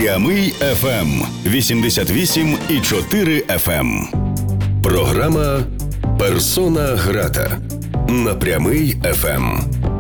Прямий ФМ 88,4 FM. Програма «Персона грата» на Прямий ФМ.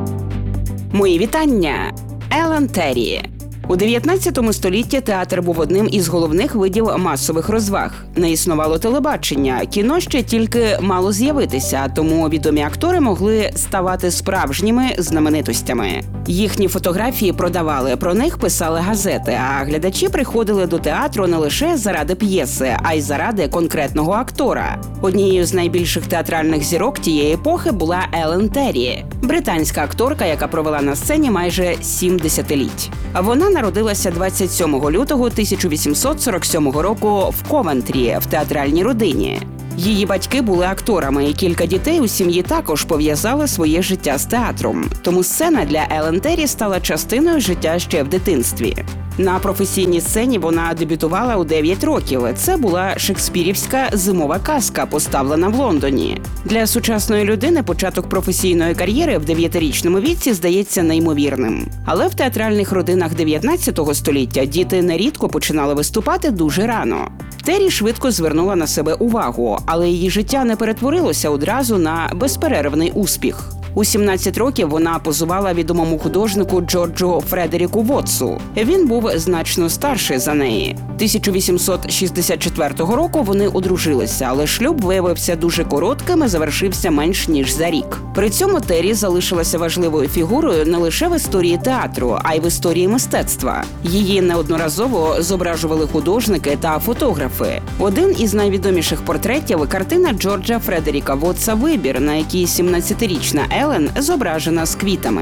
Мої вітання! Елен Террі. У 19 столітті театр був одним із головних видів масових розваг. Не існувало телебачення, кіно ще тільки мало з'явитися, тому відомі актори могли ставати справжніми знаменитостями. Їхні фотографії продавали, про них писали газети, а глядачі приходили до театру не лише заради п'єси, а й заради конкретного актора. Однією з найбільших театральних зірок тієї епохи була Елен Террі, британська акторка, яка провела на сцені майже 7 десятиліть. Вона народилася 27 лютого 1847 року в Ковентрі в театральній родині. Її батьки були акторами, і кілька дітей у сім'ї також пов'язали своє життя з театром. Тому сцена для Елен Террі стала частиною життя ще в дитинстві. На професійній сцені вона дебютувала у 9 років. Це була шекспірівська «Зимова казка», поставлена в Лондоні. Для сучасної людини початок професійної кар'єри в 9-річному віці здається неймовірним. Але в театральних родинах 19 століття діти нерідко починали виступати дуже рано. Террі швидко звернула на себе увагу, але її життя не перетворилося одразу на безперервний успіх. У 17 років вона позувала відомому художнику Джорджу Фредеріку Вотсу. Він був значно старший за неї. 1864 року вони одружилися, але шлюб виявився дуже коротким і завершився менш ніж за рік. При цьому Террі залишилася важливою фігурою не лише в історії театру, а й в історії мистецтва. Її неодноразово зображували художники та фотографи. Один із найвідоміших портретів – картина Джорджа Фредеріка Вотса «Вибір», на якій 17-річна Елен зображена з квітами.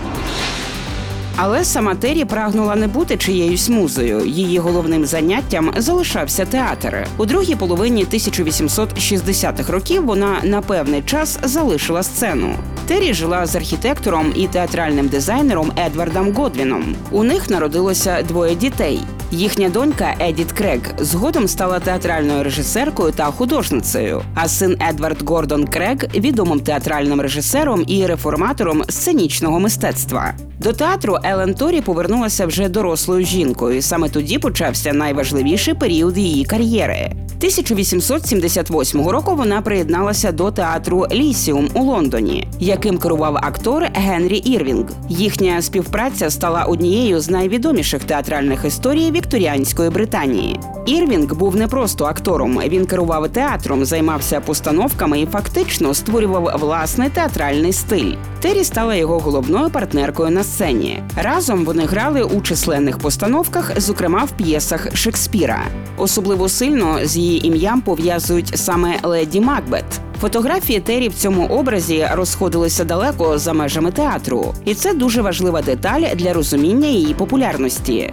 Але сама Террі прагнула не бути чиєюсь музою. Її головним заняттям залишався театр. У другій половині 1860-х років вона на певний час залишила сцену. Террі жила з архітектором і театральним дизайнером Едвардом Годвіном. У них народилося 2 дітей. Їхня донька Едіт Крег згодом стала театральною режисеркою та художницею, а син Едвард Гордон Крег – відомим театральним режисером і реформатором сценічного мистецтва. До театру Елен Террі повернулася вже дорослою жінкою, і саме тоді почався найважливіший період її кар'єри. 1878 року вона приєдналася до театру «Лісіум» у Лондоні, яким керував актор Генрі Ірвінг. Їхня співпраця стала однією з найвідоміших театральних історій вікторіанської Британії. Ірвінг був не просто актором, він керував театром, займався постановками і фактично створював власний театральний стиль. Террі стала його головною партнеркою на сцені. Разом вони грали у численних постановках, зокрема в п'єсах Шекспіра. Особливо сильно з її ім'ям пов'язують саме Леді Макбет. Фотографії Террі в цьому образі розходилися далеко за межами театру. І це дуже важлива деталь для розуміння її популярності.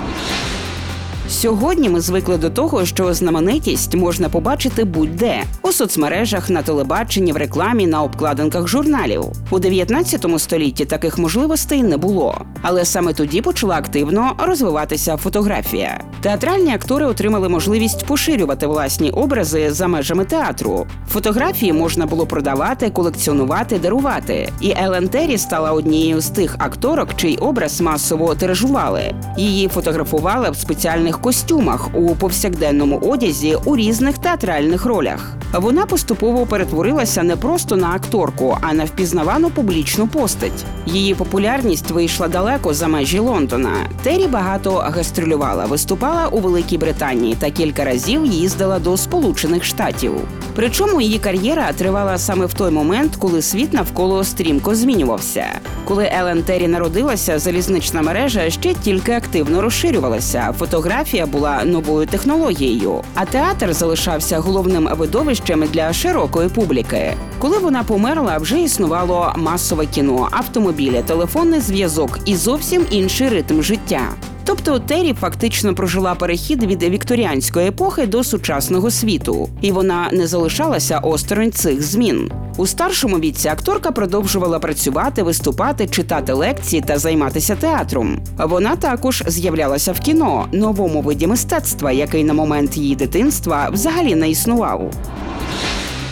Сьогодні ми звикли до того, що знаменитість можна побачити будь-де – у соцмережах, на телебаченні, в рекламі, на обкладинках журналів. У 19 столітті таких можливостей не було. Але саме тоді почала активно розвиватися фотографія. Театральні актори отримали можливість поширювати власні образи за межами театру. Фотографії можна було продавати, колекціонувати, дарувати. І Елен Террі стала однією з тих акторок, чий образ масово тиражували. Її фотографували в спеціальних костюмах, у повсякденному одязі, у різних театральних ролях. Вона поступово перетворилася не просто на акторку, а на впізнавану публічну постать. Її популярність вийшла далеко за межі Лондона. Террі багато гастролювала, виступала у Великій Британії та кілька разів їздила до Сполучених Штатів. Причому її кар'єра тривала саме в той момент, коли світ навколо стрімко змінювався. Коли Елен Террі народилася, залізнична мережа ще тільки активно розширювалася, фотографія була новою технологією, а театр залишався головним видовищем для широкої публіки. Коли вона померла, вже існувало масове кіно, автомобілі, телефонний зв'язок і зовсім інший ритм життя. Тобто Террі фактично прожила перехід від вікторіанської епохи до сучасного світу. І вона не залишалася осторонь цих змін. У старшому віці акторка продовжувала працювати, виступати, читати лекції та займатися театром. Вона також з'являлася в кіно, новому виді мистецтва, який на момент її дитинства взагалі не існував.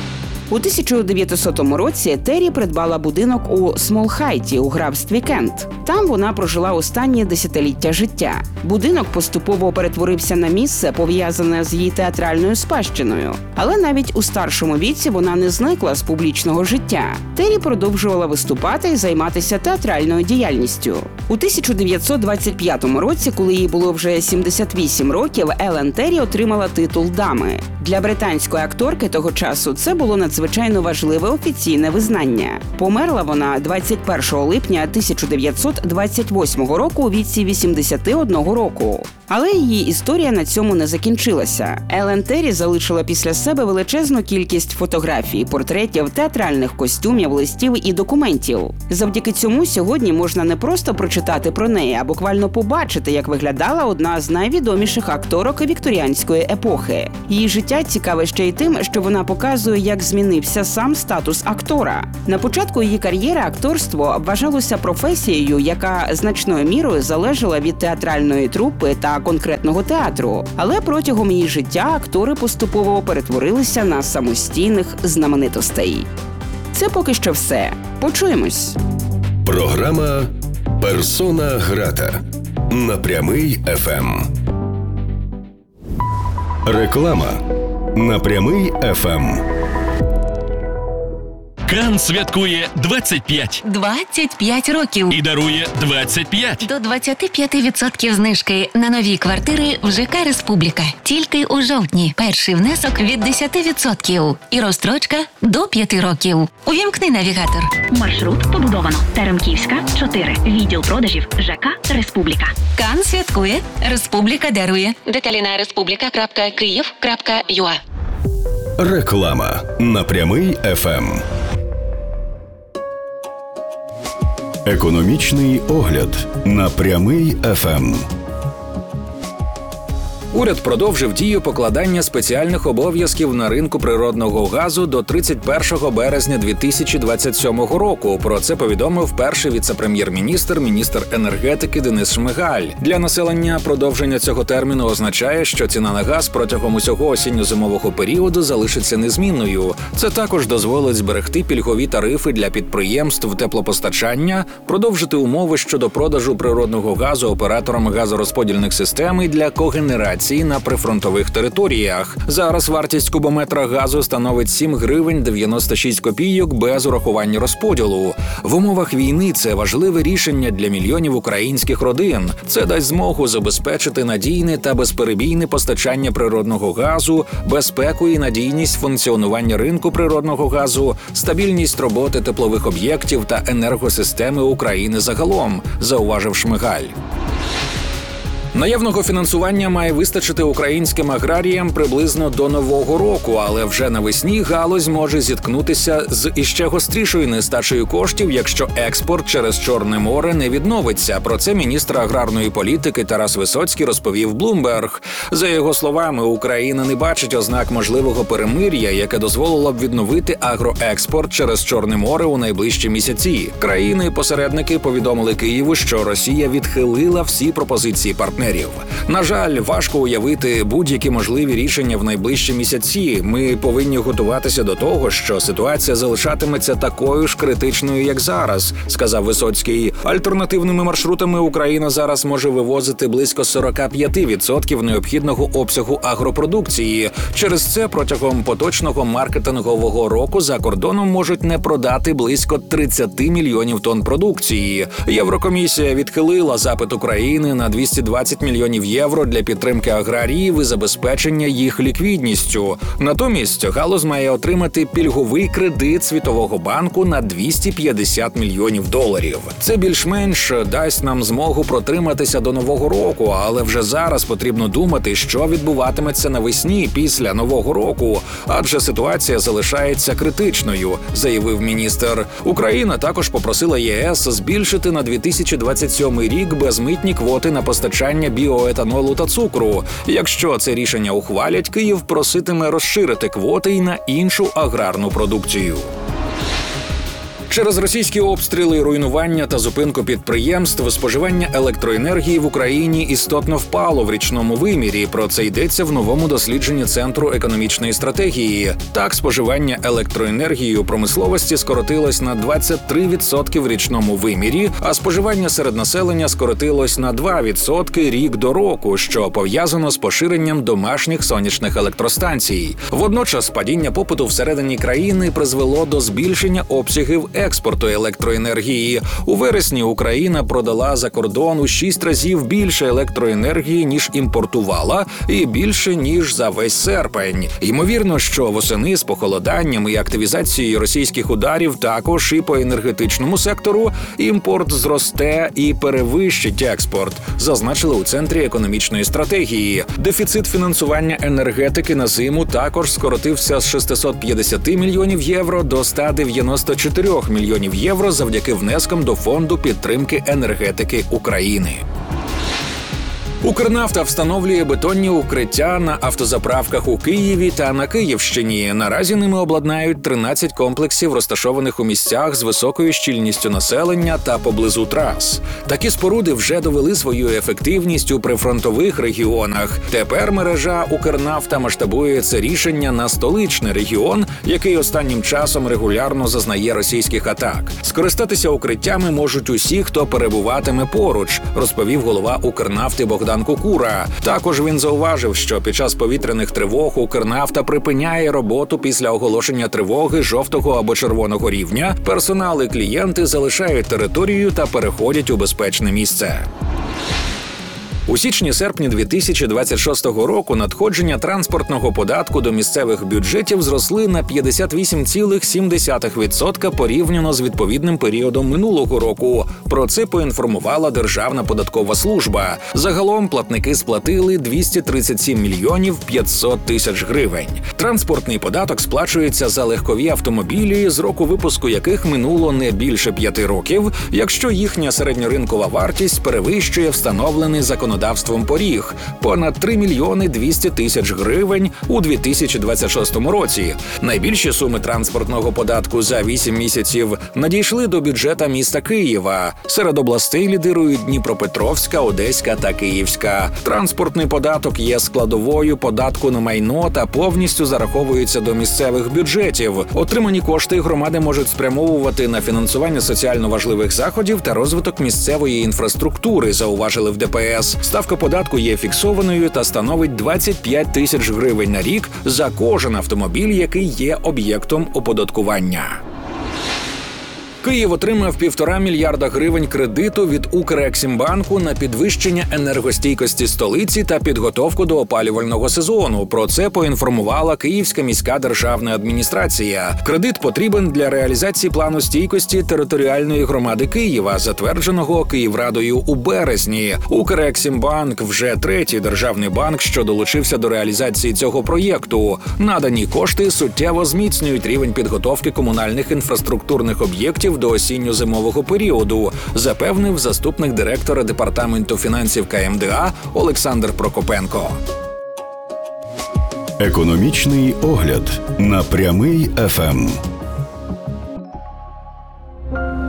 У 1900 році Террі придбала будинок у Смолхайті у графстві Кент. Там вона прожила останні десятиліття життя. Будинок поступово перетворився на місце, пов'язане з її театральною спадщиною. Але навіть у старшому віці вона не зникла з публічного життя. Террі продовжувала виступати і займатися театральною діяльністю. У 1925 році, коли їй було вже 78 років, Елен Террі отримала титул дами. Для британської акторки того часу це було надзвичайно важливе офіційне визнання. Померла вона 21 липня 1928 року у віці 81 року. Але її історія на цьому не закінчилася. Елен Террі залишила після себе величезну кількість фотографій, портретів, театральних костюмів, листів і документів. Завдяки цьому сьогодні можна не просто прочитати про неї, а буквально побачити, як виглядала одна з найвідоміших акторок вікторіанської епохи. Її життя цікаве ще й тим, що вона показує, як змінився сам статус актора. На початку її кар'єри акторство вважалося професією, яка значною мірою залежала від театральної трупи та конкретного театру. Але протягом її життя актори поступово перетворилися на самостійних знаменитостей. Це поки що все. Почуємось. Програма «Персона грата» на Прямий ФМ. Реклама на Прямий ФМ. Кан святкує 25 років. і дарує 25. До 25% знижки на нові квартири в ЖК «Республіка». Тільки у жовтні. Перший внесок від 10% і розстрочка до 5 років. Увімкни навігатор. Маршрут побудовано. Теремківська, 4. Відділ продажів ЖК «Республіка». Кан святкує, Республіка дарує. Деталі на respublika.kyiv.ua. Реклама на Прямий ФМ. Економічний огляд на Прямий ФМ. Уряд продовжив дію покладання спеціальних обов'язків на ринку природного газу до 31 березня 2027 року. Про це повідомив перший віце-прем'єр-міністр, міністр енергетики Денис Шмигаль. Для населення продовження цього терміну означає, що ціна на газ протягом усього осінньо-зимового періоду залишиться незмінною. Це також дозволить зберегти пільгові тарифи для підприємств теплопостачання, продовжити умови щодо продажу природного газу операторам газорозподільних систем і для когенерації на прифронтових територіях. Зараз вартість кубометра газу становить 7 гривень 96 копійок без урахування розподілу. В умовах війни це важливе рішення для мільйонів українських родин. Це дасть змогу забезпечити надійне та безперебійне постачання природного газу, безпеку і надійність функціонування ринку природного газу, стабільність роботи теплових об'єктів та енергосистеми України загалом, зауважив Шмигаль. Наявного фінансування має вистачити українським аграріям приблизно до Нового року, але вже навесні галузь може зіткнутися з іще гострішою нестачею коштів, якщо експорт через Чорне море не відновиться. Про це міністр аграрної політики Тарас Висоцький розповів Bloomberg. За його словами, Україна не бачить ознак можливого перемир'я, яке дозволило б відновити агроекспорт через Чорне море у найближчі місяці. Країни-посередники повідомили Києву, що Росія відхилила всі пропозиції партнерів. На жаль, важко уявити будь-які можливі рішення в найближчі місяці. Ми повинні готуватися до того, що ситуація залишатиметься такою ж критичною, як зараз, сказав Висоцький. Альтернативними маршрутами Україна зараз може вивозити близько 45% необхідного обсягу агропродукції. Через це протягом поточного маркетингового року за кордоном можуть не продати близько 30 мільйонів тонн продукції. Єврокомісія відхилила запит України на 220 мільйонів євро для підтримки аграріїв і забезпечення їх ліквідністю. Натомість галузь має отримати пільговий кредит Світового банку на 250 мільйонів доларів. Це більш-менш дасть нам змогу протриматися до Нового року, але вже зараз потрібно думати, що відбуватиметься навесні після Нового року, адже ситуація залишається критичною, заявив міністр. Україна також попросила ЄС збільшити на 2027 рік безмитні квоти на постачання біоетанолу та цукру. Якщо це рішення ухвалять, Київ проситиме розширити квоти й на іншу аграрну продукцію. Через російські обстріли, руйнування та зупинку підприємств споживання електроенергії в Україні істотно впало в річному вимірі. Про це йдеться в новому дослідженні Центру економічної стратегії. Так, споживання електроенергії у промисловості скоротилось на 23% в річному вимірі, а споживання серед населення скоротилось на 2% рік до року, що пов'язано з поширенням домашніх сонячних електростанцій. Водночас падіння попиту всередині країни призвело до збільшення обсягів експорту електроенергії. У вересні Україна продала за кордон у 6 разів більше електроенергії, ніж імпортувала, і більше, ніж за весь серпень. Ймовірно, що восени з похолоданням і активізацією російських ударів також і по енергетичному сектору імпорт зросте і перевищить експорт, зазначили у Центрі економічної стратегії. Дефіцит фінансування енергетики на зиму також скоротився з 650 мільйонів євро до 194 мільйонів євро завдяки внескам до Фонду підтримки енергетики України. Укрнафта встановлює бетонні укриття на автозаправках у Києві та на Київщині. Наразі ними обладнають 13 комплексів, розташованих у місцях з високою щільністю населення та поблизу трас. Такі споруди вже довели свою ефективність у прифронтових регіонах. Тепер мережа Укрнафта масштабує це рішення на столичний регіон, який останнім часом регулярно зазнає російських атак. Скористатися укриттями можуть усі, хто перебуватиме поруч, розповів голова Укрнафти Богдан Кукура. Також він зауважив, що під час повітряних тривог Укрнафта припиняє роботу після оголошення тривоги жовтого або червоного рівня. Персонал і клієнти залишають територію та переходять у безпечне місце. У січні-серпні 2026 року надходження транспортного податку до місцевих бюджетів зросли на 58,7% порівняно з відповідним періодом минулого року. Про це поінформувала Державна податкова служба. Загалом платники сплатили 237 мільйонів 500 тисяч гривень. Транспортний податок сплачується за легкові автомобілі, з року випуску яких минуло не більше 5 років, якщо їхня середньоринкова вартість перевищує встановлений законодавством поріг – понад 3 мільйони 200 тисяч гривень у 2026 році. Найбільші суми транспортного податку за 8 місяців надійшли до бюджета міста Києва. Серед областей лідирують Дніпропетровська, Одеська та Київська. Транспортний податок є складовою податку на майно та повністю зараховується до місцевих бюджетів. Отримані кошти громади можуть спрямовувати на фінансування соціально важливих заходів та розвиток місцевої інфраструктури, зауважили в ДПС. Ставка податку є фіксованою та становить 25 тисяч гривень на рік за кожен автомобіль, який є об'єктом оподаткування. Київ отримав 1,5 мільярда гривень кредиту від Укрексімбанку на підвищення енергостійкості столиці та підготовку до опалювального сезону. Про це поінформувала Київська міська державна адміністрація. Кредит потрібен для реалізації плану стійкості територіальної громади Києва, затвердженого Київрадою у березні. Укрексімбанк вже третій державний банк, що долучився до реалізації цього проєкту. Надані кошти суттєво зміцнюють рівень підготовки комунальних інфраструктурних об'єктів до осінньо-зимового періоду, запевнив заступник директора Департаменту фінансів КМДА Олександр Прокопенко. Економічний огляд на Прямий ФМ.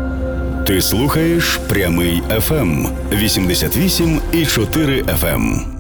Ти слухаєш Прямий ФМ 88,4 FM.